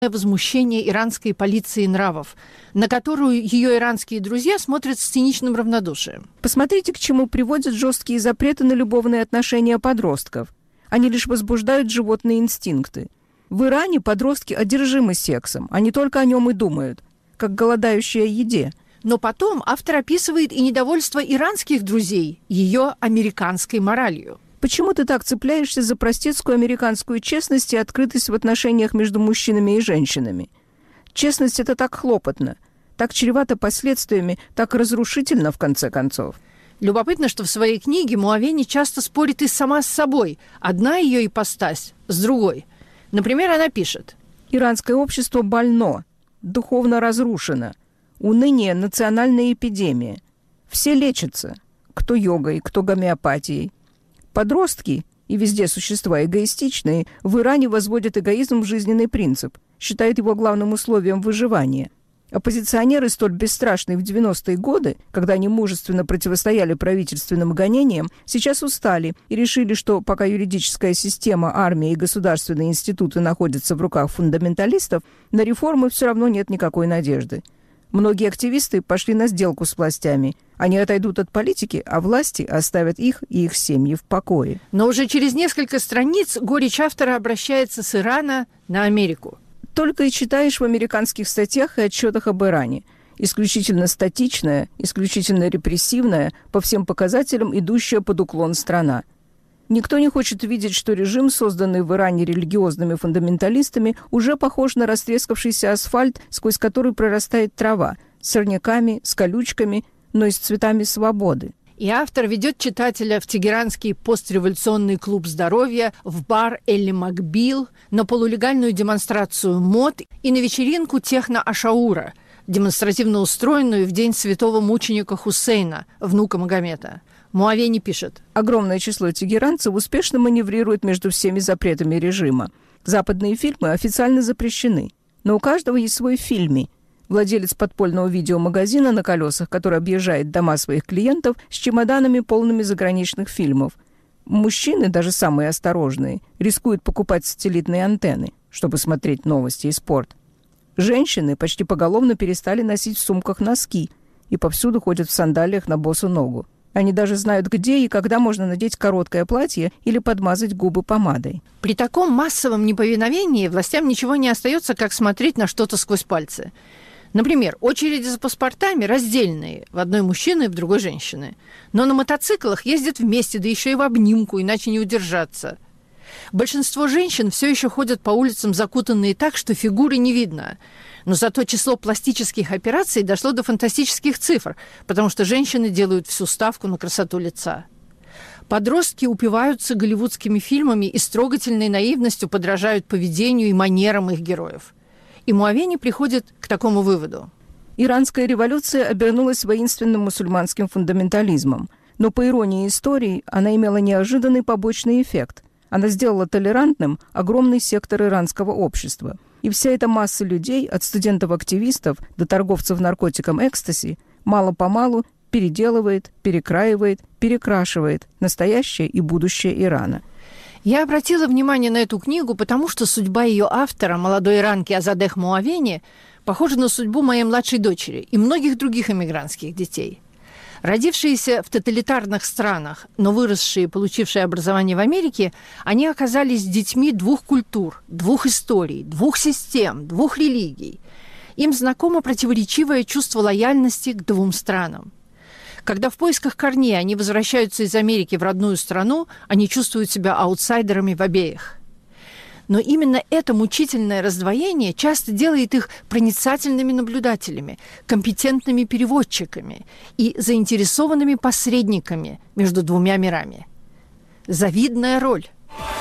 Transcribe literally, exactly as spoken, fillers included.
возмущение иранской полиции нравов, на которую ее иранские друзья смотрят с циничным равнодушием. Посмотрите, к чему приводят жесткие запреты на любовные отношения подростков. Они лишь возбуждают животные инстинкты. В Иране подростки одержимы сексом, они только о нем и думают, как голодающие о еде. Но потом автор описывает и недовольство иранских друзей ее американской моралью. Почему ты так цепляешься за простецкую американскую честность и открытость в отношениях между мужчинами и женщинами? Честность – это так хлопотно, так чревато последствиями, так разрушительно, в конце концов. Любопытно, что в своей книге Муавени часто спорит и сама с собой. Одна ее ипостась с другой. Например, она пишет: «Иранское общество больно, духовно разрушено. Уныние – национальная эпидемия. Все лечатся, кто йогой, кто гомеопатией. Подростки, и везде существа эгоистичные, в Иране возводят эгоизм в жизненный принцип, считают его главным условием выживания. Оппозиционеры, столь бесстрашные в девяностые годы, когда они мужественно противостояли правительственным гонениям, сейчас устали и решили, что пока юридическая система, армия и государственные институты находятся в руках фундаменталистов, на реформы все равно нет никакой надежды. Многие активисты пошли на сделку с властями. Они отойдут от политики, а власти оставят их и их семьи в покое». Но уже через несколько страниц горечь автора обращается с Ирана на Америку. Только и читаешь в американских статьях и отчетах об Иране. Исключительно статичная, исключительно репрессивная, по всем показателям идущая под уклон страна. Никто не хочет видеть, что режим, созданный в Иране религиозными фундаменталистами, уже похож на растрескавшийся асфальт, сквозь который прорастает трава, с сорняками, с колючками, но и с цветами свободы. И автор ведет читателя в тегеранский постреволюционный клуб здоровья, в бар Элли Макбил, на полулегальную демонстрацию мод и на вечеринку техно-ашаура, демонстративно устроенную в день святого мученика Хусейна, внука Магомета. Муавени пишет: «Огромное число тегеранцев успешно маневрирует между всеми запретами режима. Западные фильмы официально запрещены, но у каждого есть свой фильми. Владелец подпольного видеомагазина на колесах, который объезжает дома своих клиентов с чемоданами, полными заграничных фильмов. Мужчины, даже самые осторожные, рискуют покупать сателлитные антенны, чтобы смотреть новости и спорт. Женщины почти поголовно перестали носить в сумках носки и повсюду ходят в сандалиях на босу ногу. Они даже знают, где и когда можно надеть короткое платье или подмазать губы помадой». При таком массовом неповиновении властям ничего не остается, как смотреть на что-то сквозь пальцы. Например, очереди за паспортами раздельные, в одной мужчины и в другой женщины. Но на мотоциклах ездят вместе, да еще и в обнимку, иначе не удержаться. Большинство женщин все еще ходят по улицам закутанные так, что фигуры не видно. Но зато число пластических операций дошло до фантастических цифр, потому что женщины делают всю ставку на красоту лица. Подростки упиваются голливудскими фильмами и с трогательной наивностью подражают поведению и манерам их героев. И Муавени приходит к такому выводу. Иранская революция обернулась воинственным мусульманским фундаментализмом. Но, по иронии истории, она имела неожиданный побочный эффект. Она сделала толерантным огромный сектор иранского общества. И вся эта масса людей, от студентов-активистов до торговцев наркотиком экстази, мало-помалу переделывает, перекраивает, перекрашивает настоящее и будущее Ирана. Я обратила внимание на эту книгу, потому что судьба ее автора, молодой иранки Азадех Муавени, похожа на судьбу моей младшей дочери и многих других эмигрантских детей. Родившиеся в тоталитарных странах, но выросшие и получившие образование в Америке, они оказались детьми двух культур, двух историй, двух систем, двух религий. Им знакомо противоречивое чувство лояльности к двум странам. Когда в поисках корней они возвращаются из Америки в родную страну, они чувствуют себя аутсайдерами в обеих. Но именно это мучительное раздвоение часто делает их проницательными наблюдателями, компетентными переводчиками и заинтересованными посредниками между двумя мирами. Завидная роль.